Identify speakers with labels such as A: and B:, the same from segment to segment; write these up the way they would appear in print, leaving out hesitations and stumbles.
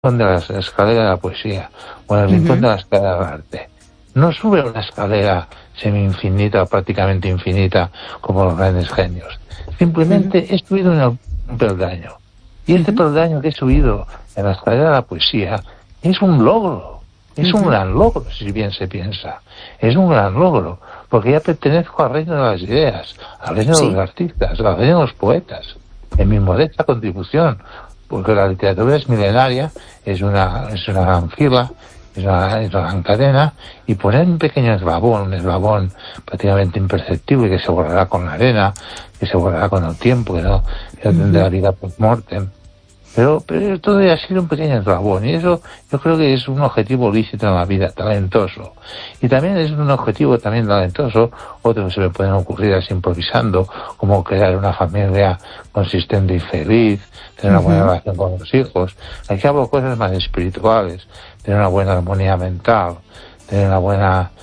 A: de la escalera de la poesía o en el rincón de la escalera del arte. No sube una escalera semi-infinita o prácticamente infinita como los grandes genios. Simplemente he subido un peldaño. Y este peldaño que he subido en la escalera de la poesía es un logro. Es un gran logro, si bien se piensa. Es un gran logro, porque ya pertenezco al reino de las ideas, al reino de los artistas, al reino de los poetas, en mi modesta contribución, porque la literatura es milenaria, es una gran fila, es una gran cadena, y poner un pequeño un eslabón prácticamente imperceptible que se borrará con la arena, que se borrará con el tiempo, que no tendrá vida post-mortem. Pero todo ha sido un pequeño eslabón, y eso yo creo que es un objetivo lícito en la vida, talentoso. Y también es un objetivo también talentoso, otro que se me pueden ocurrir así improvisando, como crear una familia consistente y feliz, tener una buena relación con los hijos. Aquí hablo cosas más espirituales, tener una buena armonía mental, tener una buena,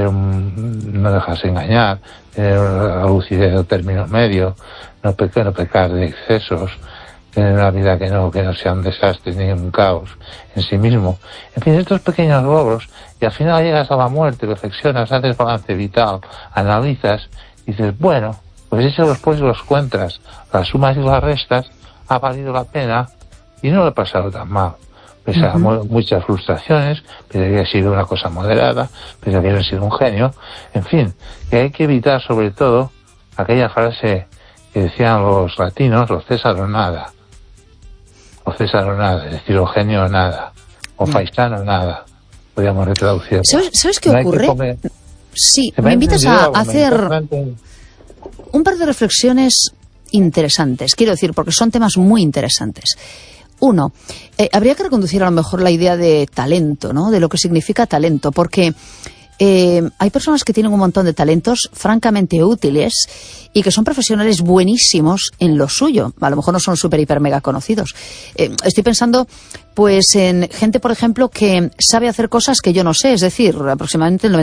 A: no dejarse engañar, tener la lucidez del término medio, no pecar de excesos, tener una vida que no sea un desastre ni un caos en sí mismo. En fin, estos pequeños logros, y al final llegas a la muerte, reflexionas, haces balance vital, analizas, y dices, bueno, pues eso después los cuentas, las sumas y las restas, ha valido la pena, y no lo he pasado tan mal. Pese a muchas frustraciones, pese a que ha sido una cosa moderada, pese a que no he sido un genio, en fin, que hay que evitar sobre todo aquella frase que decían los latinos, los César o nada. O César o nada, es decir, o genio o nada, o faisano o nada, podríamos retraducirlo.
B: ¿Sabes qué ocurre? Sí, me invitas a hacer un par de reflexiones interesantes, quiero decir, porque son temas muy interesantes. Uno, habría que reconducir a lo mejor la idea de talento, ¿no? De lo que significa talento, porque hay personas que tienen un montón de talentos francamente útiles y que son profesionales buenísimos en lo suyo. A lo mejor no son súper, hiper, mega conocidos. Estoy pensando, pues, en gente, por ejemplo, que sabe hacer cosas que yo no sé. Es decir, aproximadamente el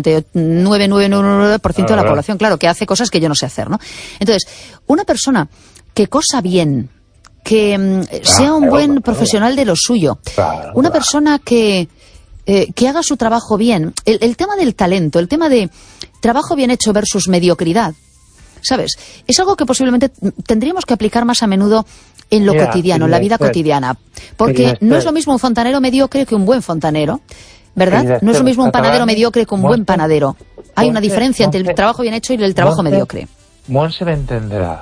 B: 99,999% de la población, claro, que hace cosas que yo no sé hacer, ¿no? Entonces, una persona que cosa bien, que sea un buen profesional de lo suyo, una persona que haga su trabajo bien. El tema del talento, el tema de trabajo bien hecho versus mediocridad, ¿sabes? Es algo que posiblemente tendríamos que aplicar más a menudo en lo cotidiano, en la vida cotidiana. Porque no es lo mismo un fontanero mediocre que un buen fontanero, ¿verdad? No es lo mismo un panadero mediocre que un buen panadero. Hay una diferencia entre el trabajo bien hecho y el trabajo mediocre.
A: Monse me entenderá.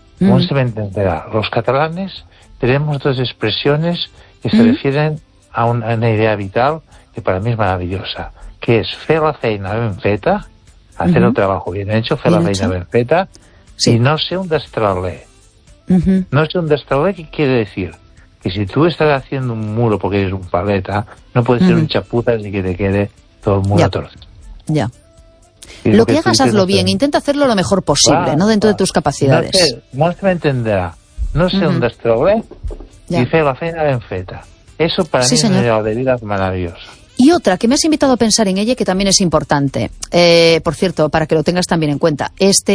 A: Los catalanes tenemos dos expresiones que se refieren a una idea vital que para mí es maravillosa, que es fer la feina ben feta, hacer el trabajo bien hecho, fer la feina ben feta, y no ser un destraler. No ser un destraler, ¿qué quiere decir? Que si tú estás haciendo un muro porque eres un paleta, no puedes ser un chapuzas y que te quede todo el muro torcido.
B: Ya. Lo que hagas, hazlo bien, intenta hacerlo lo mejor posible, ¿no? Dentro de tus capacidades.
A: No me entenderá. No ser un destraler y fer la feina ben feta. Eso para mí es un ideal de vida maravilloso.
B: Y otra, que me has invitado a pensar en ella, que también es importante. Por cierto, para que lo tengas también en cuenta.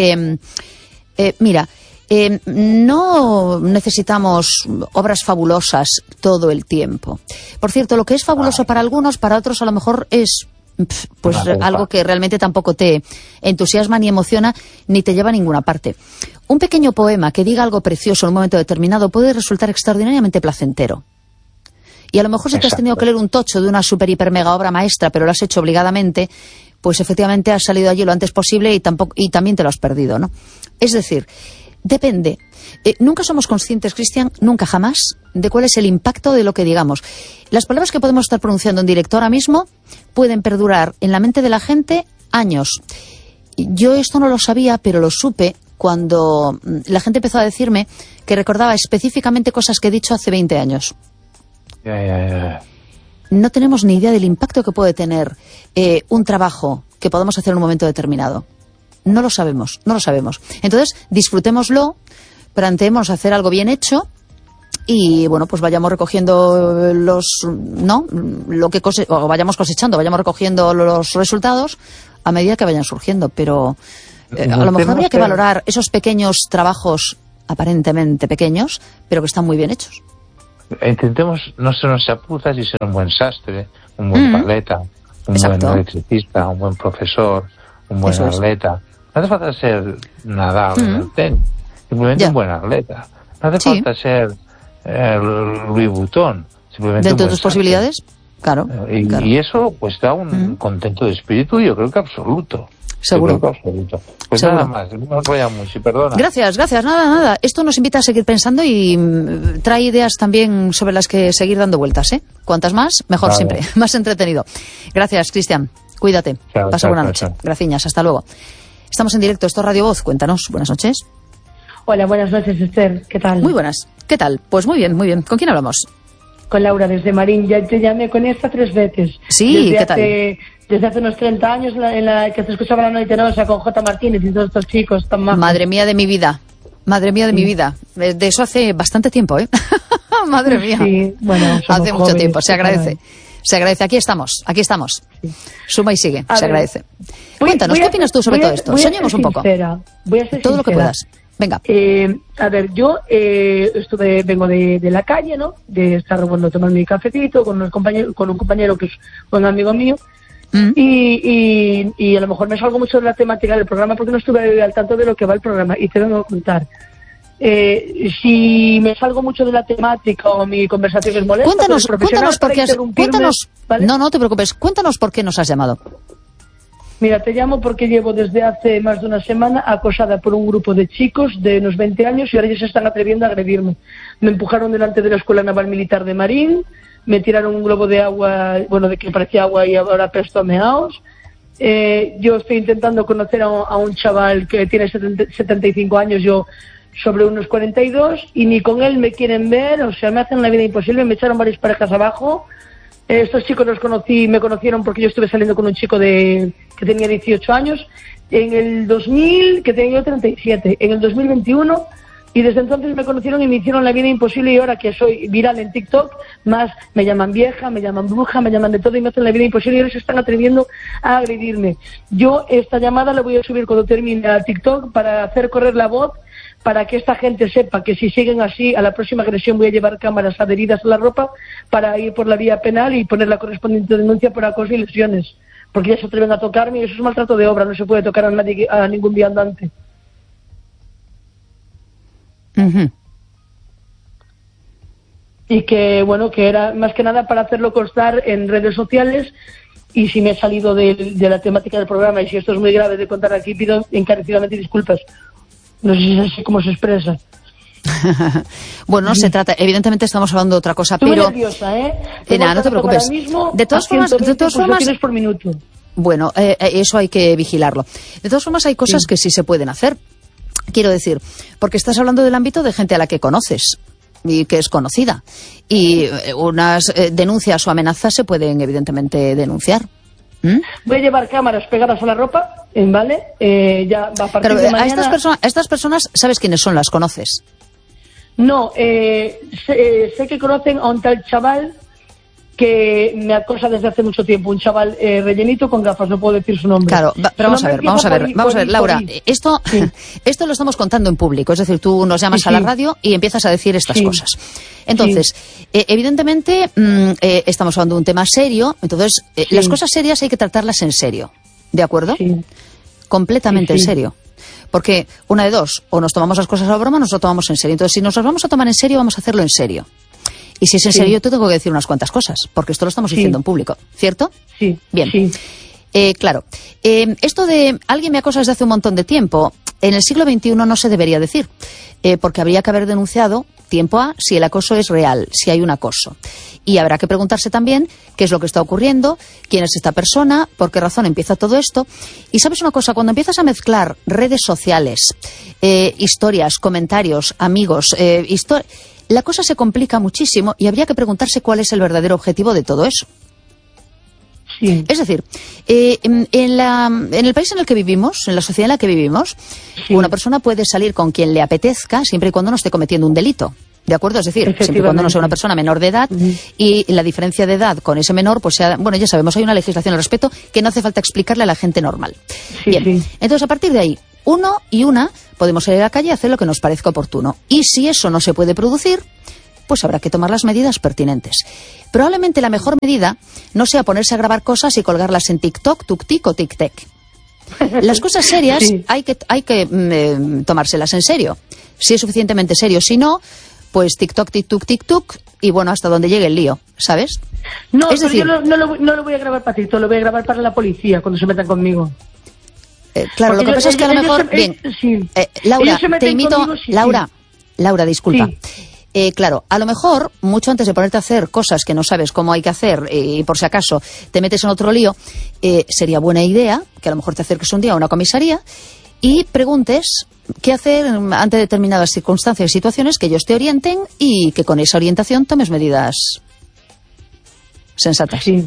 B: No necesitamos obras fabulosas todo el tiempo. Por cierto, lo que es fabuloso para algunos, para otros a lo mejor es algo que realmente tampoco te entusiasma ni emociona ni te lleva a ninguna parte. Un pequeño poema que diga algo precioso en un momento determinado puede resultar extraordinariamente placentero. Y a lo mejor si te has tenido que leer un tocho de una super, hiper, mega obra maestra, pero lo has hecho obligadamente, pues efectivamente has salido allí lo antes posible y también te lo has perdido, ¿no? Es decir, depende. Nunca somos conscientes, Cristian, nunca jamás, de cuál es el impacto de lo que digamos. Las palabras que podemos estar pronunciando en directo ahora mismo pueden perdurar en la mente de la gente años. Yo esto no lo sabía, pero lo supe cuando la gente empezó a decirme que recordaba específicamente cosas que he dicho hace 20 años. No tenemos ni idea del impacto que puede tener un trabajo que podamos hacer en un momento determinado. No lo sabemos. Entonces, disfrutémoslo, planteémonos hacer algo bien hecho y, bueno, pues vayamos recogiendo vayamos cosechando, vayamos recogiendo los resultados a medida que vayan surgiendo. Pero a lo mejor habría que valorar esos pequeños trabajos, aparentemente pequeños, pero que están muy bien hechos.
A: intentemos no ser unas chapuzas y ser un buen sastre, un buen paleta, un buen electricista, un buen profesor, un buen atleta. No hace falta ser Nadal en el tenis, simplemente un buen atleta. No hace falta ser Louis Vuitton, simplemente
B: dentro de tus posibilidades. Claro,
A: y eso pues da un contento de espíritu, yo creo que absoluto.
B: Seguro.
A: Pues seguro. Nada más, no os vaya mucho, perdona.
B: Gracias, nada. Esto nos invita a seguir pensando y trae ideas también sobre las que seguir dando vueltas, ¿eh? Cuantas más, mejor siempre, más entretenido. Gracias, Cristian, cuídate. Pasa buena noche. Graciñas, hasta luego. Estamos en directo, esto es Radio Voz, cuéntanos, buenas noches.
C: Hola, buenas noches, Esther, ¿qué tal?
B: Muy buenas, ¿qué tal? Pues muy bien. ¿Con quién hablamos?
C: Con Laura, desde Marín. Ya te llamé con esta 3 veces.
B: Sí, ¿qué tal?
C: Desde hace unos 30 años en la que se escuchaba La Noche Nosa con J. Martínez y todos estos chicos tan majos.
B: Madre mía de mi vida. Mi vida. De eso hace bastante tiempo, ¿eh? Madre mía.
C: Sí, bueno,
B: hace mucho tiempo, se agradece. Se agradece, aquí estamos. Sí. Suma y sigue, se agradece. Cuéntanos, ¿qué opinas tú sobre todo esto? Soñemos un poco.
C: Voy a ser
B: todo lo que puedas. Venga.
C: A ver, yo vengo de la calle, ¿no? De estar tomando mi cafecito con un compañero que es un amigo mío. Y a lo mejor me salgo mucho de la temática del programa porque no estuve al tanto de lo que va el programa y te vengo a contar. Si me salgo mucho de la temática o mi conversación es molesta,
B: cuéntanos por qué ¿vale? No te preocupes, cuéntanos por qué nos has llamado.
C: Mira, te llamo porque llevo desde hace más de una semana acosada por un grupo de chicos de unos 20 años y ahora ya se están atreviendo a agredirme. Me empujaron delante de la Escuela Naval Militar de Marín, me tiraron un globo de agua, de que parecía agua y ahora apesto a meaos. Yo estoy intentando conocer a un chaval que tiene 75 años, yo sobre unos 42, y ni con él me quieren ver, o sea, me hacen la vida imposible, me echaron varias parejas abajo. Estos chicos me conocieron porque yo estuve saliendo con un chico que tenía 18 años, en el 2000, que tenía yo 37, en el 2021, y desde entonces me conocieron y me hicieron la vida imposible, y ahora que soy viral en TikTok, más me llaman vieja, me llaman bruja, me llaman de todo y me hacen la vida imposible y ahora se están atreviendo a agredirme. Yo esta llamada la voy a subir cuando termine a TikTok para hacer correr la voz, para que esta gente sepa que si siguen así, a la próxima agresión voy a llevar cámaras adheridas a la ropa para ir por la vía penal y poner la correspondiente denuncia por acoso y lesiones, porque ya se atreven a tocarme y eso es maltrato de obra, no se puede tocar a ningún viandante. Y que era más que nada para hacerlo constar en redes sociales. Y si me he salido de la temática del programa y si esto es muy grave de contar aquí, pido encarecidamente disculpas. No sé si es así como se expresa.
B: Bueno, no se trata, evidentemente estamos hablando de otra cosa,
C: Estoy
B: pero
C: nerviosa,
B: nada, no te preocupes.
C: De todas formas, por minuto.
B: Bueno, eso hay que vigilarlo. De todas formas, hay cosas que sí se pueden hacer. Quiero decir, porque estás hablando del ámbito de gente a la que conoces y que es conocida. Y unas denuncias o amenazas se pueden evidentemente denunciar.
C: Voy a llevar cámaras pegadas a la ropa, ¿vale? Ya va a partir de mañana.
B: A estas personas, ¿sabes quiénes son? ¿Las conoces?
C: No, sé que conocen a un tal chaval que me acosa desde hace mucho tiempo, un chaval rellenito con gafas, no puedo decir su nombre. Claro,
B: pero vamos a ver, Laura, esto lo estamos contando en público, es decir, tú nos llamas a la radio y empiezas a decir estas cosas. Entonces, evidentemente, estamos hablando de un tema serio, entonces, las cosas serias hay que tratarlas en serio, ¿de acuerdo? Sí. Completamente en serio. Porque una de dos, o nos tomamos las cosas a la broma o nos lo tomamos en serio. Entonces, si nos las vamos a tomar en serio, vamos a hacerlo en serio. Y si es en serio, yo te tengo que decir unas cuantas cosas, porque esto lo estamos diciendo en público, ¿cierto?
C: Sí.
B: Bien. Sí. Claro. Esto de alguien me acosa desde hace un montón de tiempo, en el siglo XXI no se debería decir, porque habría que haber denunciado tiempo a si el acoso es real, si hay un acoso. Y habrá que preguntarse también qué es lo que está ocurriendo, quién es esta persona, por qué razón empieza todo esto. Y sabes una cosa, cuando empiezas a mezclar redes sociales, historias, comentarios, amigos, la cosa se complica muchísimo y habría que preguntarse cuál es el verdadero objetivo de todo eso.
C: Sí.
B: Es decir, en el país en el que vivimos, en la sociedad en la que vivimos, una persona puede salir con quien le apetezca siempre y cuando no esté cometiendo un delito. ¿De acuerdo? Es decir, siempre y cuando no sea una persona menor de edad y la diferencia de edad con ese menor, pues sea, bueno, ya sabemos, hay una legislación al respecto que no hace falta explicarle a la gente normal. Bien, entonces a partir de ahí, uno y una podemos salir a la calle y hacer lo que nos parezca oportuno. Y si eso no se puede producir, pues habrá que tomar las medidas pertinentes. Probablemente la mejor medida no sea ponerse a grabar cosas y colgarlas en TikTok, TukTik o TikTok. Las cosas serias hay que tomárselas en serio. Si es suficientemente serio, si no, pues TikTok, TikTok, TikTok y bueno, hasta donde llegue el lío, ¿sabes?
C: No, es decir, yo no lo voy a grabar para TikTok, lo voy a grabar para la policía cuando se metan conmigo.
B: Claro, porque lo que pasa es que a lo mejor... Laura, te invito... Conmigo, Laura, disculpa. Sí. Claro, a lo mejor, mucho antes de ponerte a hacer cosas que no sabes cómo hay que hacer y por si acaso te metes en otro lío, sería buena idea que a lo mejor te acerques un día a una comisaría y preguntes qué hacer ante determinadas circunstancias y situaciones, que ellos te orienten y que con esa orientación tomes medidas sensatas.
C: Sí.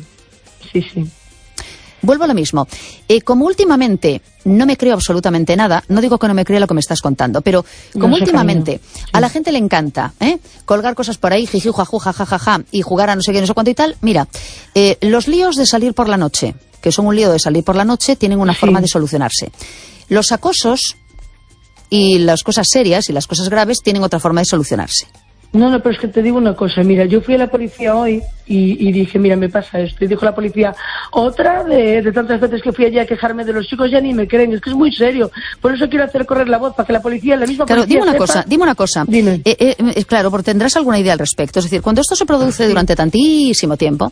B: Vuelvo a lo mismo. Como últimamente no me creo absolutamente nada, no digo que no me crea lo que me estás contando, pero como últimamente a la gente le encanta colgar cosas por ahí, jiji, jaju, jajajaja, y jugar a no sé qué, no sé cuánto y tal, mira, los líos de salir por la noche, que son un lío de salir por la noche, tienen una forma de solucionarse. Los acosos y las cosas serias y las cosas graves tienen otra forma de solucionarse.
C: No, pero es que te digo una cosa, mira, yo fui a la policía hoy y dije, mira, me pasa esto, y dijo la policía, otra de tantas veces que fui allí a quejarme de los chicos, ya ni me creen, es que es muy serio, por eso quiero hacer correr la voz, para que la policía, la misma policía
B: dime una cosa,
C: Dime.
B: Claro, porque tendrás alguna idea al respecto, es decir, cuando esto se produce durante tantísimo tiempo,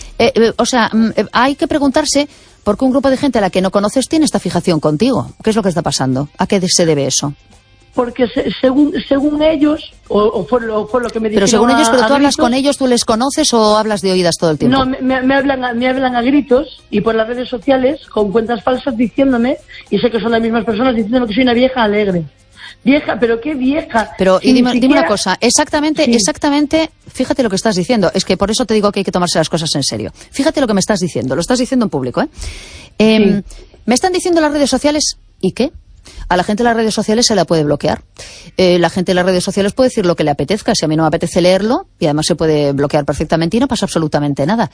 B: hay que preguntarse por qué un grupo de gente a la que no conoces tiene esta fijación contigo, ¿qué es lo que está pasando? ¿A qué se debe eso?
C: Porque según ellos, o fue lo que me dijeron.
B: Pero según ellos, ¿pero tú hablas con ellos, tú les conoces o hablas de oídas todo el tiempo?
C: No, me hablan a gritos y por las redes sociales, con cuentas falsas diciéndome, y sé que son las mismas personas, diciéndome que soy una vieja alegre. Vieja, pero qué vieja.
B: Pero y dime una cosa, exactamente, fíjate lo que estás diciendo, es que por eso te digo que hay que tomarse las cosas en serio. Fíjate lo que me estás diciendo, lo estás diciendo en público, Me están diciendo las redes sociales, ¿y qué? A la gente de las redes sociales se la puede bloquear. La gente de las redes sociales puede decir lo que le apetezca. Si a mí no me apetece leerlo, y además se puede bloquear perfectamente y no pasa absolutamente nada.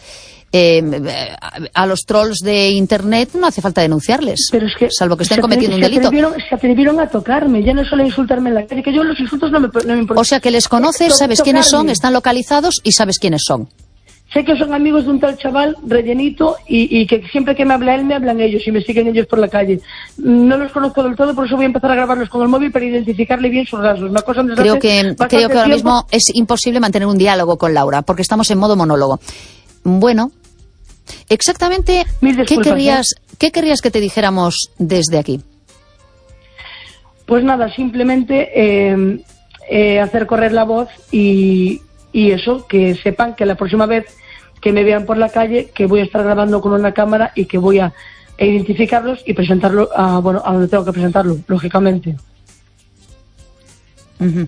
B: A los trolls de Internet no hace falta denunciarles,
C: pero es que
B: salvo que estén cometiendo un delito.
C: Se atrevieron a tocarme, ya no solo a insultarme en la calle, que yo los insultos no me importan.
B: O sea que les conoces, sabes quiénes son, están localizados y sabes quiénes son.
C: Sé que son amigos de un tal chaval rellenito y que siempre que me habla él, me hablan ellos y me siguen ellos por la calle. No los conozco del todo, por eso voy a empezar a grabarlos con el móvil para identificarle bien sus rasgos. Creo
B: que ahora mismo es imposible mantener un diálogo con Laura, porque estamos en modo monólogo. Bueno, exactamente, ¿qué querrías que te dijéramos desde aquí?
C: Pues nada, simplemente hacer correr la voz y eso, que sepan que la próxima vez que me vean por la calle, que voy a estar grabando con una cámara y que voy a identificarlos y presentarlo a donde tengo que presentarlo, lógicamente.
B: Uh-huh.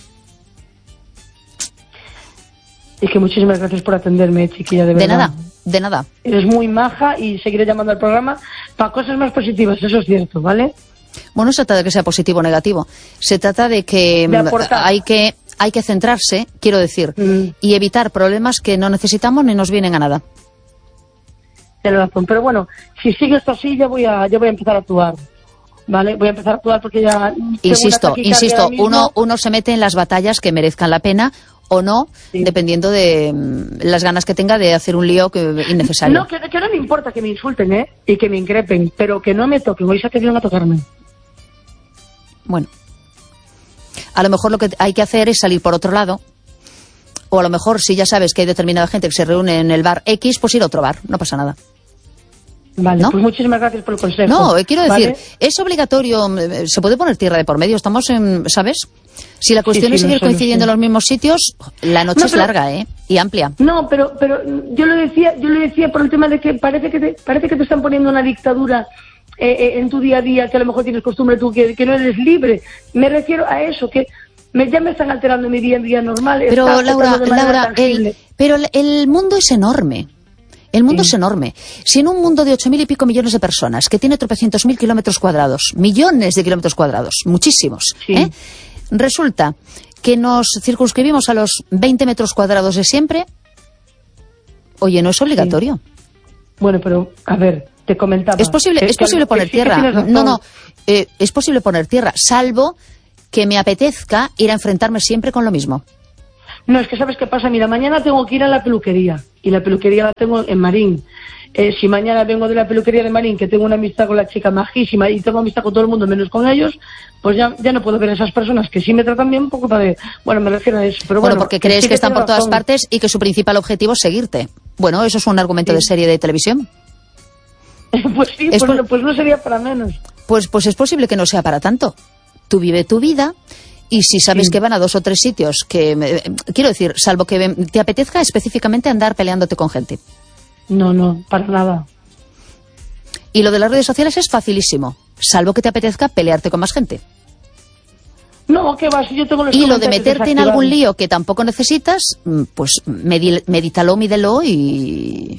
C: Y que muchísimas gracias por atenderme, chiquilla, de verdad.
B: De nada.
C: Eres muy maja y seguiré llamando al programa para cosas más positivas, eso es cierto, ¿vale?
B: Bueno, no se trata de que sea positivo o negativo, se trata de que hay que centrarse, quiero decir, y evitar problemas que no necesitamos ni nos vienen a nada.
C: Tienes razón, pero bueno, si sigue esto así, ya voy a empezar a actuar, ¿vale? Voy a empezar a actuar porque ya...
B: Insisto, uno se mete en las batallas que merezcan la pena o no, dependiendo de las ganas que tenga de hacer un lío innecesario.
C: No, que no me importa que me insulten, y que me increpen, pero que no me toquen, hoy se atrevieron a tocarme.
B: Bueno. A lo mejor lo que hay que hacer es salir por otro lado, o a lo mejor si ya sabes que hay determinada gente que se reúne en el bar X, pues ir a otro bar, no pasa nada.
C: Vale,
B: ¿no?
C: Pues muchísimas gracias por el consejo.
B: No, quiero decir, es obligatorio, se puede poner tierra de por medio, estamos en, ¿sabes? Si la cuestión es seguir coincidiendo en los mismos sitios, la noche es larga, y amplia.
C: No, pero yo lo decía por el tema de que parece que te están poniendo una dictadura en tu día a día, que a lo mejor tienes costumbre tú, que no eres libre. Me refiero a eso, que ya me están alterando mi día a día normal.
B: Pero Laura, el mundo es enorme. El mundo es enorme. Si en un mundo de 8.000 y pico millones de personas, que tiene tropecientos mil kilómetros cuadrados, millones de kilómetros cuadrados, muchísimos, resulta que nos circunscribimos a los 20 metros cuadrados de siempre, oye, no es obligatorio.
C: Bueno, pero, a ver, te comentaba...
B: Es posible poner tierra. Es posible poner tierra, salvo que me apetezca ir a enfrentarme siempre con lo mismo.
C: No, es que ¿sabes qué pasa? Mira, mañana tengo que ir a la peluquería, y la peluquería la tengo en Marín. Si mañana vengo de la peluquería de Marín, que tengo una amistad con la chica majísima y tengo amistad con todo el mundo menos con ellos, pues ya no puedo ver a esas personas que sí me tratan bien por culpa de... Bueno, me refiero a eso, pero bueno...
B: porque crees que están por todas partes y que su principal objetivo es seguirte. Bueno, eso es un argumento de serie de televisión.
C: Pues sí, pues no sería para menos.
B: Pues es posible que no sea para tanto. Tú vive tu vida y si sabes que van a 2 o 3 sitios que... quiero decir, salvo que te apetezca específicamente andar peleándote con gente.
C: No, para nada.
B: Y lo de las redes sociales es facilísimo, salvo que te apetezca pelearte con más gente.
C: No, ¿qué va? Si yo tengo los
B: y lo de meterte en algún lío que tampoco necesitas, pues medítalo, mídelo y...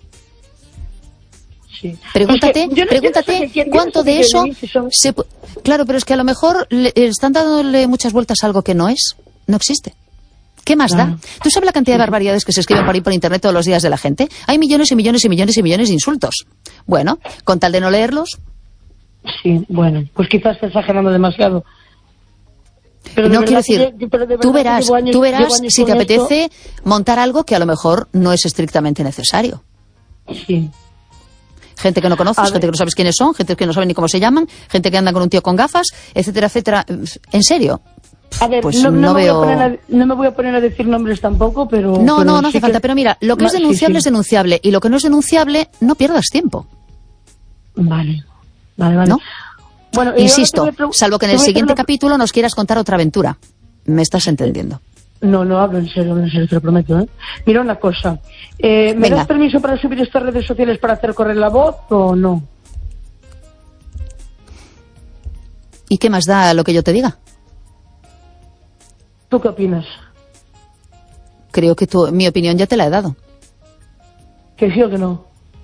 B: Sí. Pregúntate cuánto de eso... Claro, pero es que a lo mejor están dándole muchas vueltas a algo que no existe. ¿Qué más da? ¿Tú sabes la cantidad de barbaridades que se escriben por ahí por internet todos los días de la gente? Hay millones y millones y millones y millones de insultos. Bueno, con tal de no leerlos...
C: Sí, bueno, pues quizás está exagerando demasiado.
B: Pero no, quiero decir, tú verás si te apetece montar algo que a lo mejor no es estrictamente necesario.
C: Sí.
B: Gente que no conoces, gente que no sabes quiénes son, gente que no sabe ni cómo se llaman, gente que anda con un tío con gafas, etcétera, etcétera. ¿En serio?
C: A ver, pues no me voy a poner a decir nombres tampoco, pero...
B: No hace falta, pero mira, lo que es denunciable es denunciable, y lo que no es denunciable, no pierdas tiempo.
C: Vale.
B: ¿No? Bueno, insisto, salvo que en el siguiente capítulo nos quieras contar otra aventura. ¿Me estás entendiendo?
C: No, hablo en serio, te lo prometo, ¿eh? Mira una cosa, ¿me das permiso para subir estas redes sociales para hacer correr la voz o no?
B: ¿Y qué más da lo que yo te diga?
C: ¿Tú qué opinas?
B: Creo que mi opinión ya te la he dado.
C: ¿Que sí o que no?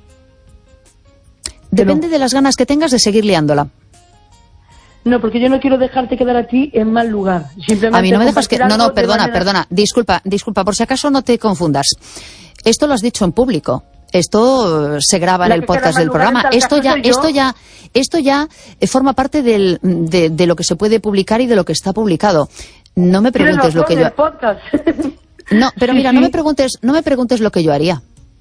B: Depende de las ganas que tengas de seguir liándola.
C: No, porque yo no quiero dejarte quedar a ti en mal lugar. Simplemente
B: a mí no me dejas que... No, perdona. Disculpa, por si acaso no te confundas. Esto lo has dicho en público. Esto se graba en el podcast del programa. Esto ya forma parte de lo que se puede publicar y de lo que está publicado. No me preguntes lo que yo... No, pero mira, no me preguntes lo que yo haría.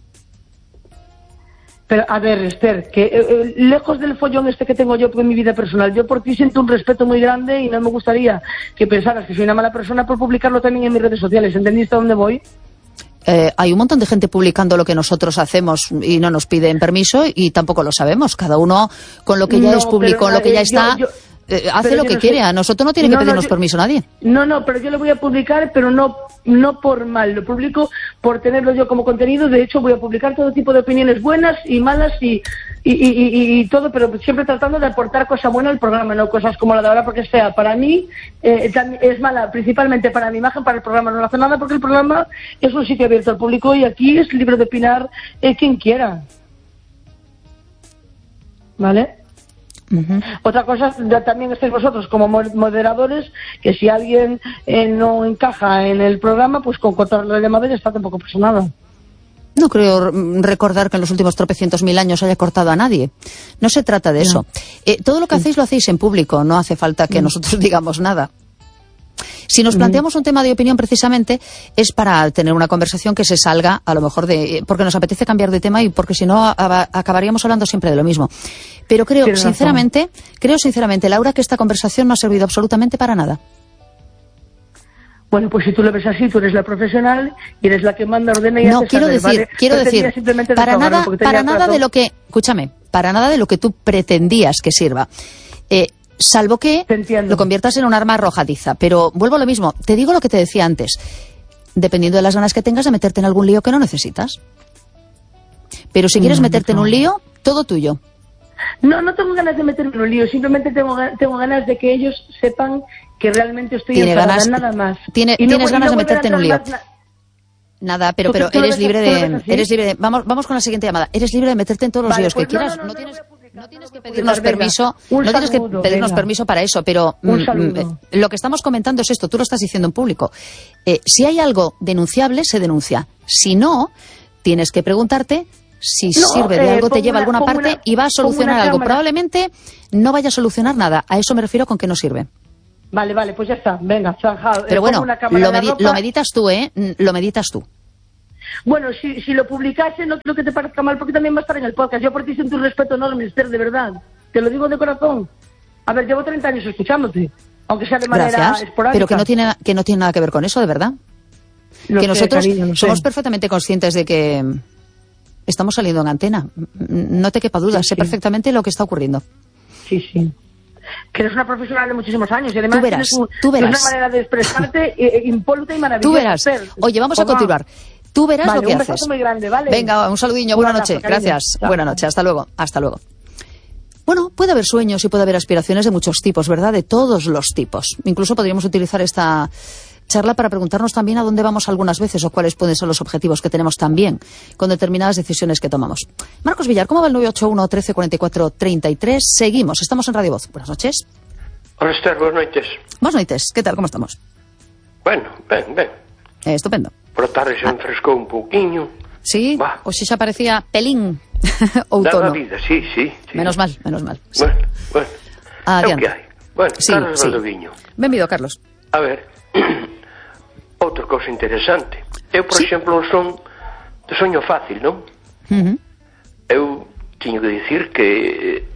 C: Pero, a ver, Esther, que lejos del follón que tengo yo en mi vida personal, yo por ti siento un respeto muy grande y no me gustaría que pensaras que soy una mala persona por publicarlo también en mis redes sociales. ¿Entendiste a dónde voy?
B: Hay un montón de gente publicando lo que nosotros hacemos y no nos piden permiso y tampoco lo sabemos. Cada uno con lo que ya es público, con lo que ya está... hace lo que quiere, a nosotros no tiene que pedirnos permiso nadie.
C: No, pero yo lo voy a publicar, pero no por mal, lo publico por tenerlo yo como contenido. De hecho voy a publicar todo tipo de opiniones buenas y malas y todo, pero siempre tratando de aportar cosas buenas al programa, no cosas como la de ahora, porque sea para mí es mala, principalmente para mi imagen, para el programa no hace nada, porque el programa es un sitio abierto al público y aquí es libre de opinar quien quiera, ¿vale? Otra cosa, también estáis vosotros como moderadores, que si alguien no encaja en el programa, pues con cortar la llamada ya está, tampoco pasa nada.
B: No creo recordar que en los últimos tropecientos mil años haya cortado a nadie. No se trata de eso. Todo lo que hacéis lo hacéis en público, no hace falta que nosotros digamos nada. Si nos planteamos un tema de opinión precisamente es para tener una conversación que se salga a lo mejor porque nos apetece cambiar de tema y porque si no acabaríamos hablando siempre de lo mismo. Pero creo sinceramente, Laura, que esta conversación no ha servido absolutamente para nada.
C: Bueno, pues si tú lo ves así, tú eres la profesional y eres la que manda, ordena y hace
B: saber, ¿vale? Quiero decir, para nada de lo que, escúchame, para nada de lo que tú pretendías que sirva. Salvo que lo conviertas en un arma arrojadiza. Pero vuelvo a lo mismo, te digo lo que te decía antes. Dependiendo de las ganas que tengas de meterte en algún lío que no necesitas. Pero si quieres meterte en un lío, todo tuyo.
C: No tengo ganas de meterme en un lío. Simplemente tengo ganas de que ellos sepan que realmente estoy enfadada, nada más.
B: Tienes ganas de meterte en un lío. Nada, pero eres libre de... Vamos con la siguiente llamada. Eres libre de meterte en todos los líos que quieras. No tienes que pedirnos permiso. No tienes que pedirnos permiso para eso, pero lo que estamos comentando es esto. Tú lo estás diciendo en público. Si hay algo denunciable, se denuncia. Si no, tienes que preguntarte si sirve de algo, te lleva a alguna parte y va a solucionar algo. Probablemente no vaya a solucionar nada. A eso me refiero con que no sirve.
C: Vale, pues ya está, venga, zanjado.
B: Pero bueno, lo meditas tú, ¿eh? Lo meditas tú.
C: Bueno, si lo publicase, no creo que te parezca mal, porque también va a estar en el podcast. Yo por ti siento un respeto enorme, Esther, de verdad. Te lo digo de corazón. A ver, llevo 30 años escuchándote, aunque sea de manera esporádica.
B: Pero que no tiene nada que ver con eso, de verdad. Que nosotros somos perfectamente conscientes de que estamos saliendo en antena. No te quepa duda, sé perfectamente lo que está ocurriendo.
C: Sí. Que eres una profesional de muchísimos años y además
B: tú verás.
C: tienes una manera de expresarte impoluta y maravillosa.
B: Tú verás. Oye, vamos a continuar. Tú verás lo que haces.
C: Un beso muy grande, ¿vale?
B: Venga, un saludiño, buena noche. Gracias. Buena noche, hasta luego. Bueno, puede haber sueños y puede haber aspiraciones de muchos tipos, ¿verdad? De todos los tipos. Incluso podríamos utilizar esta charla para preguntarnos también a dónde vamos algunas veces o cuáles pueden ser los objetivos que tenemos también con determinadas decisiones que tomamos. Marcos Villar, ¿cómo va el 981 13 44 33? Seguimos, estamos en Radio Voz. Buenas noches.
D: Hola, Esther, buenas noches.
B: Buenas noches, ¿qué tal? ¿Cómo estamos?
D: Bueno, ben.
B: Estupendo.
D: Por la tarde se enfrescou un pouquiño.
B: Sí, o si xa parecía pelín outono.
D: Da vida, sí.
B: Menos mal.
D: Sí. Bueno.
B: Adiante.
D: É o que hai. Bueno, sí, Carlos Valdoviño.
B: Benvido, Carlos.
D: A ver, outra cousa interesante. Eu, por exemplo, son de soño fácil, non? Eu teño que dicir que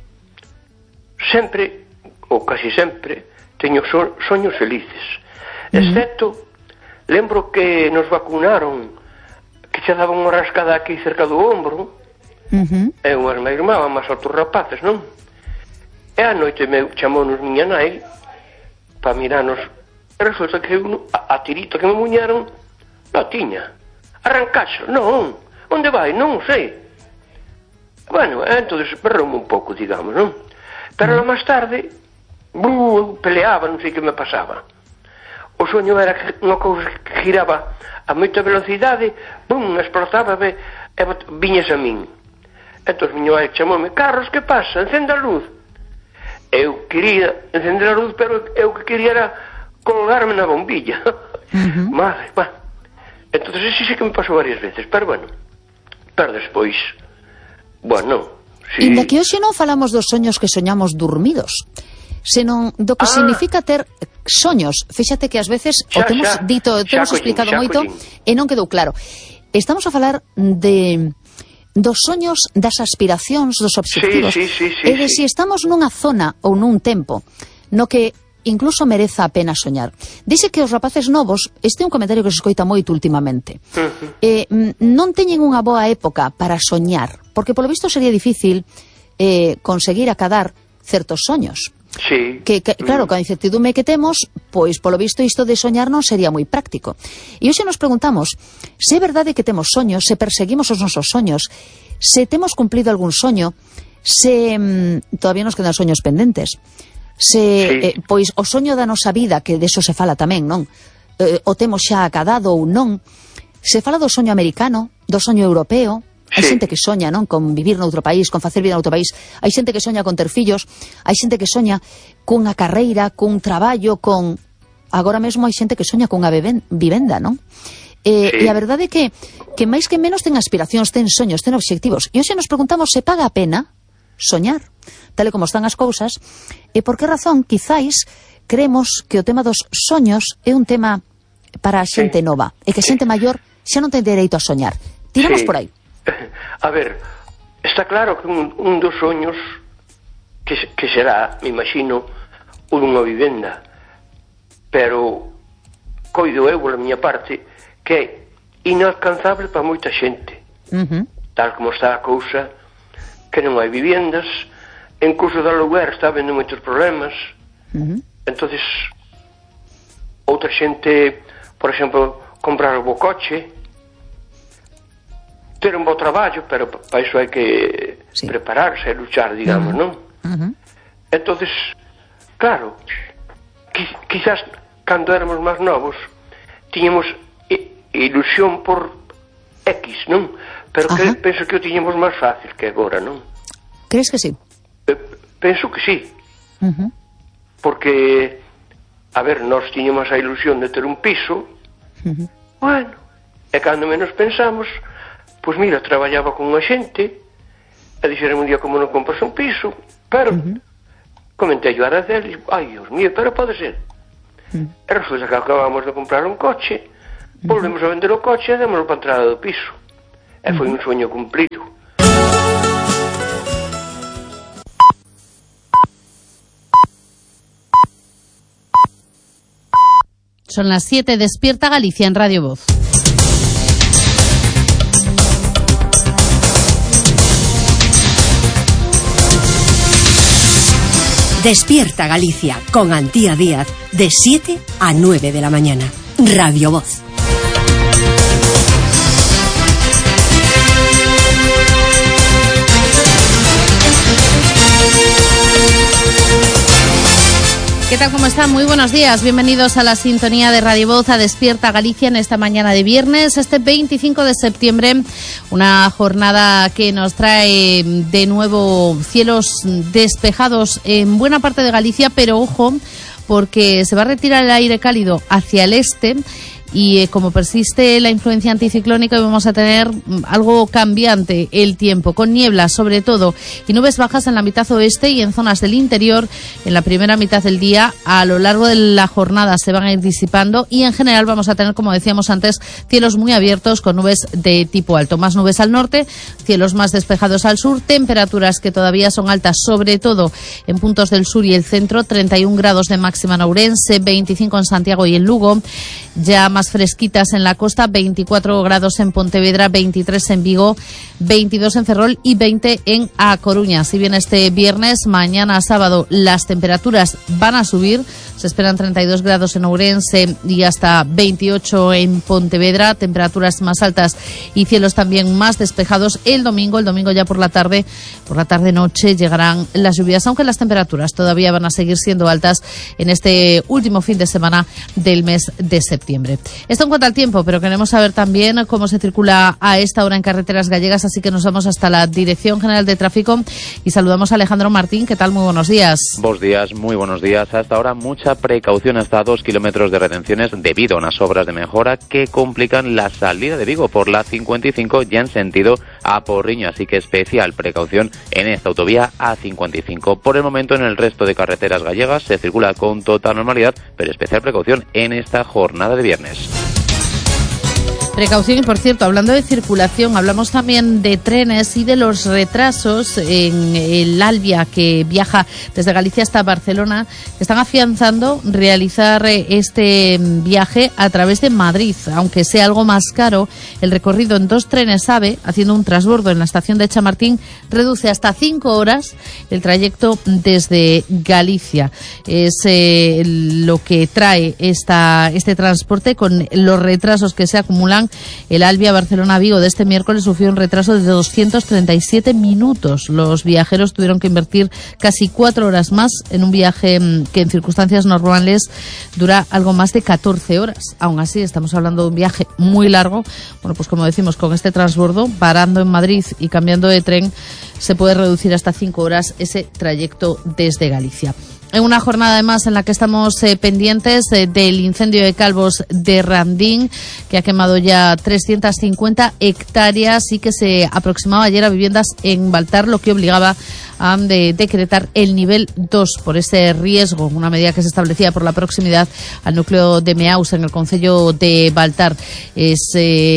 D: sempre, ou casi sempre, teño soños felices. Excepto, lembro que nos vacunaron, que che daban unha rascada aquí cerca do ombro, e unhas me irmaban máis outros rapaces, non? E a noite chamounos miña nai para mirarnos, e resulta que a tirita que me muñeron non tiña. Arrancaxo, non. Onde vai? Non sei. Bueno, entonces perroume un pouco, digamos, non? Pero máis tarde, peleaba, non sei que me pasaba. O soño era unha cousa que giraba a moita velocidade, explotaba-me e viñas a min. Entón, miña mãe chamoume: Carlos, que pasa? Encende a luz. Eu quería encender a luz, pero eu que quería era colgarme na bombilla. Madre. Entón, ese sí que me pasou varias veces, pero bueno. Pero despois, bueno, sí.
B: Inda que hoxe non falamos dos soños que soñamos dormidos, senón do que significa ter soños. Fíxate que ás veces o temos dito, temos explicado moito e non quedou claro. Estamos a falar dos soños, das aspiracións, dos obxectivos, e de si estamos nunha zona ou nun tempo no que incluso mereza a pena soñar. Dice que os rapaces novos, este é un comentario que se escoita moito últimamente, non teñen unha boa época para soñar, porque polo visto sería difícil conseguir acadar certos soños.
D: Sí.
B: Claro, con a incertidume que temos, pois polo visto isto de soñar non sería moi práctico. E hoxe nos preguntamos se é verdade que temos soños, se perseguimos os nosos soños, se temos cumplido algún soño, se todavía nos quedan soños pendentes, se pois o soño da nosa vida, que deso se fala tamén, non? O temos xa acadado ou non. Se fala do soño americano, do soño europeo. Hai xente que soña, non, con vivir noutro país, con facer vida noutro país. Hai xente que soña con ter fillos, hai xente que soña cunha carreira, cun traballo, con... Agora mesmo hai xente que soña cunha vivenda, non? E a verdade é que máis que menos ten aspiracións, ten soños, ten obxectivos. E hoxe nos preguntamos se paga a pena soñar, tal e como están as cousas, e por que razón, quizáis, creemos que o tema dos soños é un tema para a xente nova, e que a xente maior xa non ten dereito a soñar. Tiramos por aí.
D: A ver, está claro que un dos soños que será, me imagino, unha vivenda, pero coido eu, a miña parte, que é inalcanzable para moita xente. Tal como está a cousa, que non hai vivendas, incluso do lugar está habendo moitos problemas. Entonces, outra xente, por exemplo, comprar o bo coche, ter un bo traballo, pero para iso hai que prepararse e luchar, digamos, non? Entonces, claro, quizás cando éramos máis novos tiñamos ilusión por X, non? Pero penso que o tiñamos máis fácil que agora, non?
B: Crees que sí?
D: Penso que sí. Porque, a ver, nós tiñamos a ilusión de ter un piso, bueno, e cando menos pensamos, pois mira, traballaba con unha xente e dixeron un día como non compras un piso, pero comentei yo a Araceli, ai, Dios mío, pero pode ser. E resulta que acabamos de comprar un coche, volvemos a vender o coche e démoslo para a entrada do piso. E foi un sueño cumplido.
B: Son las 7, despierta Galicia en Radio Voz.
E: Despierta Galicia con Antía Díaz de 7 a 9 de la mañana. Radio Voz.
B: ¿Qué tal? ¿Cómo están? Muy buenos días. Bienvenidos a la sintonía de Radio Voz, a Despierta Galicia en esta mañana de viernes, este 25 de septiembre. Una jornada que nos trae de nuevo cielos despejados en buena parte de Galicia, pero ojo, porque se va a retirar el aire cálido hacia el este. Y como persiste la influencia anticiclónica, vamos a tener algo cambiante el tiempo, con nieblas sobre todo y nubes bajas en la mitad oeste y en zonas del interior. En la primera mitad del día, a lo largo de la jornada se van a ir disipando y en general vamos a tener, como decíamos antes, cielos muy abiertos con nubes de tipo alto. Más nubes al norte, cielos más despejados al sur, temperaturas que todavía son altas, sobre todo en puntos del sur y el centro. 31 grados de máxima en Ourense, 25 en Santiago y en Lugo. Ya más fresquitas en la costa, 24 grados en Pontevedra, 23 en Vigo, 22 en Ferrol y 20 en A Coruña. Si bien este viernes, mañana sábado, las temperaturas van a subir, se esperan 32 grados en Ourense y hasta 28 en Pontevedra, temperaturas más altas y cielos también más despejados. El domingo ya por la tarde noche llegarán las lluvias, aunque las temperaturas todavía van a seguir siendo altas en este último fin de semana del mes de septiembre. Esto en cuanto al tiempo, pero queremos saber también cómo se circula a esta hora en carreteras gallegas, así que nos vamos hasta la Dirección General de Tráfico y saludamos a Alejandro Martín. ¿Qué tal? Muy buenos días.
F: Buenos días, muy buenos días. Hasta ahora mucha precaución, hasta 2 kilómetros de retenciones debido a unas obras de mejora que complican la salida de Vigo por la 55 ya en sentido a Porriño, así que especial precaución en esta autovía A55. Por el momento en el resto de carreteras gallegas se circula con total normalidad, pero especial precaución en esta jornada de viernes.
B: Precaución y, por cierto, hablando de circulación, hablamos también de trenes y de los retrasos en el Albia que viaja desde Galicia hasta Barcelona. Están afianzando realizar este viaje a través de Madrid, aunque sea algo más caro. El recorrido en 2 trenes AVE, haciendo un transbordo en la estación de Chamartín, reduce hasta 5 horas el trayecto desde Galicia. Es lo que trae este transporte con los retrasos que se acumulan. El Albia Barcelona-Vigo de este miércoles sufrió un retraso de 237 minutos. Los viajeros tuvieron que invertir casi 4 horas más en un viaje que en circunstancias normales dura algo más de 14 horas. Aún así, estamos hablando de un viaje muy largo. Bueno, pues como decimos, con este transbordo, parando en Madrid y cambiando de tren, se puede reducir hasta 5 horas ese trayecto desde Galicia. En una jornada además en la que estamos pendientes del incendio de Calvos de Randín, que ha quemado ya 350 hectáreas y que se aproximaba ayer a viviendas en Baltar, lo que obligaba a decretar el nivel 2 por ese riesgo, una medida que se establecía por la proximidad al núcleo de Meaus en el concello de Baltar. Es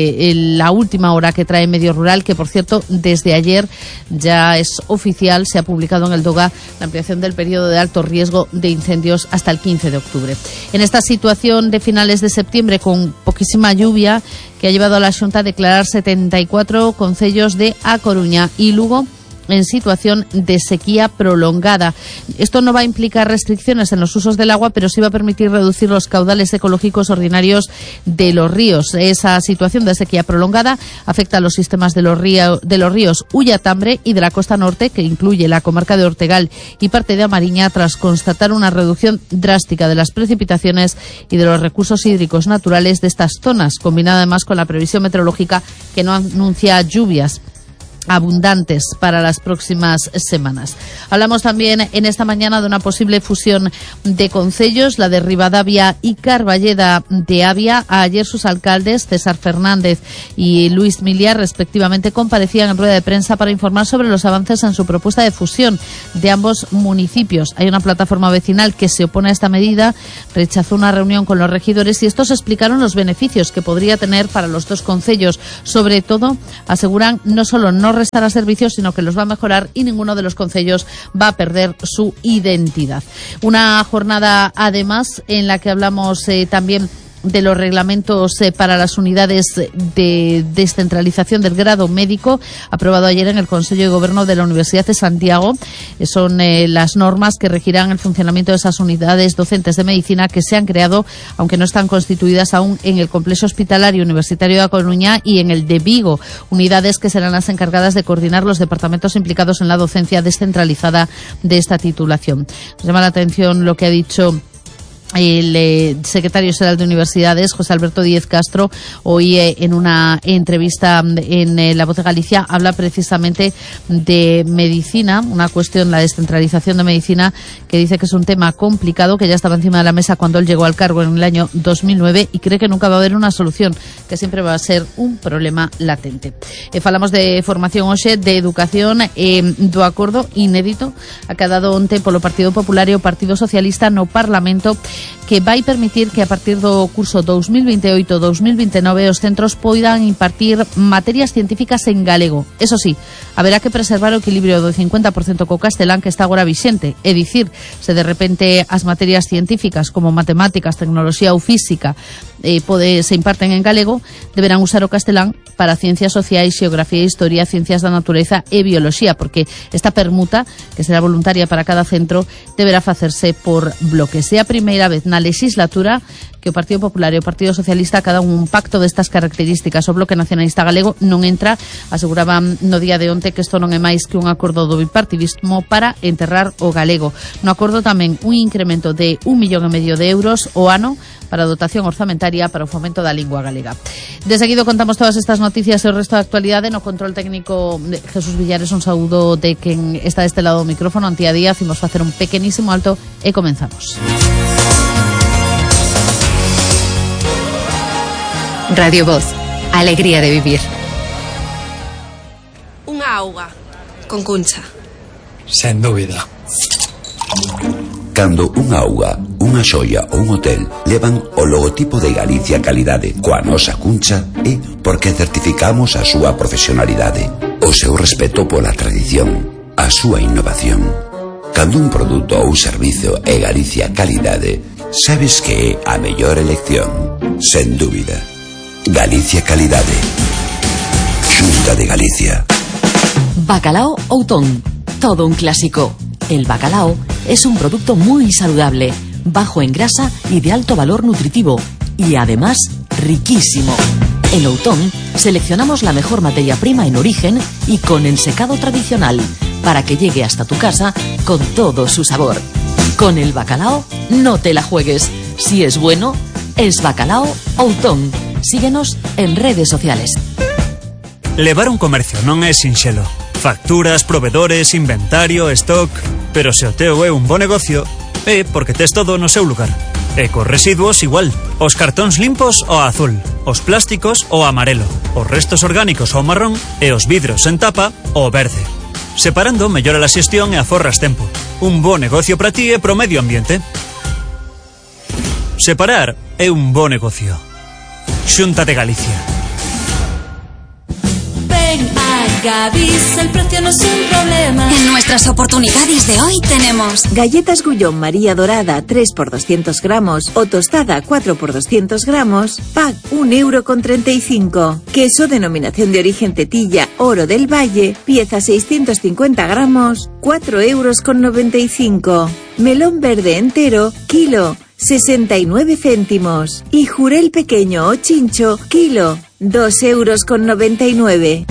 B: la última hora que trae Medio Rural, que por cierto desde ayer ya es oficial, se ha publicado en el DOGA la ampliación del periodo de alto riesgo de incendios hasta el 15 de octubre. En esta situación de finales de septiembre con poquísima lluvia que ha llevado a la Xunta a declarar 74 concellos de A Coruña y Lugo en situación de sequía prolongada. Esto no va a implicar restricciones en los usos del agua, pero sí va a permitir reducir los caudales ecológicos ordinarios de los ríos. Esa situación de sequía prolongada afecta a los sistemas de los ríos Ullatambre y de la costa norte, que incluye la comarca de Ortegal y parte de Amariña, tras constatar una reducción drástica de las precipitaciones y de los recursos hídricos naturales de estas zonas, combinada además con la previsión meteorológica que no anuncia lluvias abundantes para las próximas semanas. Hablamos también en esta mañana de una posible fusión de concellos, la de Ribadavia y Carballeda de Avia. Ayer sus alcaldes, César Fernández y Luis Miliar, respectivamente, comparecían en rueda de prensa para informar sobre los avances en su propuesta de fusión de ambos municipios. Hay una plataforma vecinal que se opone a esta medida, rechazó una reunión con los regidores y estos explicaron los beneficios que podría tener para los dos concellos. Sobre todo, aseguran, no solo no restará servicios, sino que los va a mejorar y ninguno de los concellos va a perder su identidad. Una jornada, además, en la que hablamos también de los reglamentos para las unidades de descentralización del grado médico, aprobado ayer en el Consejo de Gobierno de la Universidad de Santiago. Son las normas que regirán el funcionamiento de esas unidades docentes de medicina que se han creado, aunque no están constituidas aún, en el Complejo Hospitalario Universitario de A Coruña y en el de Vigo, unidades que serán las encargadas de coordinar los departamentos implicados en la docencia descentralizada de esta titulación. Nos llama la atención lo que ha dicho el secretario general de Universidades, José Alberto Díez Castro, hoy en una entrevista en La Voz de Galicia, habla precisamente de medicina, una cuestión, la descentralización de medicina, que dice que es un tema complicado, que ya estaba encima de la mesa cuando él llegó al cargo en el año 2009 y cree que nunca va a haber una solución, que siempre va a ser un problema latente. Falamos de formación hoxe, de educación, do acordo inédito a que ha dado onte polo Partido Popular e o Partido Socialista no Parlamento, que vai permitir que a partir do curso 2028-2029 os centros poidan impartir materias científicas en galego. Eso sí, haberá que preservar o equilibrio do 50% co castelán que está agora vixente. É dicir, se de repente as materias científicas como matemáticas, tecnoloxía ou física se imparten en galego, deberán usar o castelán para ciencias sociais, xeografía e historia, ciencias da natureza e bioloxía, porque esta permuta, que será voluntaria para cada centro, deberá facerse por bloques. É a primeira vez na legislatura que o Partido Popular e o Partido Socialista cada un pacto destas características. O Bloque Nacionalista Galego non entra, aseguraban no día de onte que isto non é máis que un acordo do bipartidismo para enterrar o galego. No acordo tamén un incremento de 1,5 millón de euros o ano para a dotación orzamentaria para o fomento da lingua galega. De seguido contamos todas estas noticias e o resto da actualidade. No control técnico Jesús Villares, un saúdo de quen está deste lado do micrófono, Antía Díaz. Imos facer un pequenísimo alto e comenzamos.
G: Radio Voz, alegría de vivir.
H: Unha auga con Cuncha.
I: Sen dúbida.
J: Cando unha auga, unha xoia ou un hotel levan o logotipo de Galicia Calidade coa nosa Cuncha, é porque certificamos a súa profesionalidade, o seu respeto pola tradición, a súa innovación. Cando un produto ou servizo é Galicia Calidade, sabes que é a mellor elección, sen dúbida. Galicia Calidade. Xunta de Galicia.
K: Bacalao Outón, todo un clásico. El bacalao es un producto muy saludable, bajo en grasa y de alto valor nutritivo, y además riquísimo. En Outón seleccionamos la mejor materia prima en origen y con ensecado tradicional, para que llegue hasta tu casa con todo su sabor. Con el bacalao no te la juegues. Si es bueno, es Bacalao Outón. Síguenos en redes sociales.
L: Levar un comercio non é sinxelo. Facturas, proveedores, inventario, stock... Pero se o teu é un bo negocio, é porque tes todo no seu lugar. E cos residuos igual. Os cartóns limpos ao azul, os plásticos ao amarelo, os restos orgánicos ao marrón e os vidros en tapa ao verde. Separando mellora a xestión e aforras tempo. Un bo negocio para ti e pro medio ambiente. Separar é un bo negocio. Xunta de Galicia.
M: Ven a Gadis, el precio no es un problema.
N: En nuestras oportunidades de hoy tenemos
O: galletas Gullón María Dorada 3 por 200 gramos o tostada 4 por 200 gramos, pack 1,35 €. Queso denominación de origen Tetilla Oro del Valle, pieza 650 gramos, 4,95 €. Melón verde entero, kilo 69 céntimos. Y jurel pequeño o chincho, kilo 2,99 €.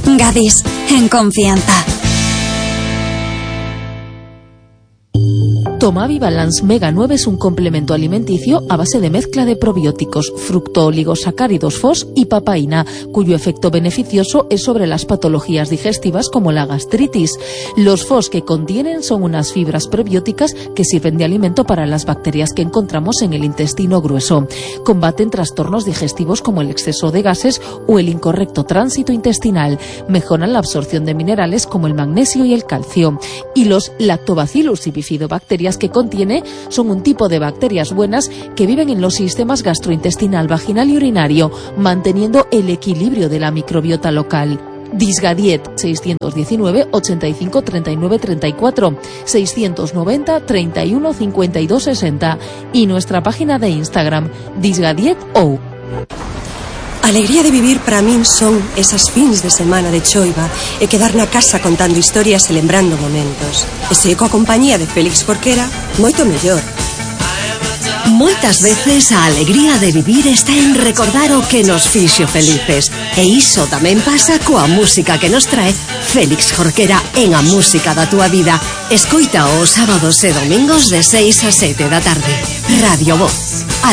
N: Gadis, en confianza.
K: Tomavi Balance Mega 9 es un complemento alimenticio a base de mezcla de probióticos, fructooligosacáridos FOS y papaína, cuyo efecto beneficioso es sobre las patologías digestivas como la gastritis. Los FOS que contienen son unas fibras prebióticas que sirven de alimento para las bacterias que encontramos en el intestino grueso. Combaten trastornos digestivos como el exceso de gases o el incorrecto tránsito intestinal. Mejoran la absorción de minerales como el magnesio y el calcio. Y los Lactobacillus y bifidobacterias que contiene son un tipo de bacterias buenas que viven en los sistemas gastrointestinal, vaginal y urinario, manteniendo el equilibrio de la microbiota local. Disgadiet 619 85 39 34 690 31 52 60 y nuestra página de Instagram disgadietou.
P: Alegría de vivir para min son esas fins de semana de choiva e quedar na casa contando historias e lembrando momentos. E se coa compañía de Félix Jorquera, moito mellor.
E: Moitas veces a alegría de vivir está en recordar o que nos fixo felices. E iso tamén pasa coa música que nos trae Félix Jorquera en A Música da Túa Vida. Escoita os sábados e domingos de 6 a 7 da tarde. Radio Voz.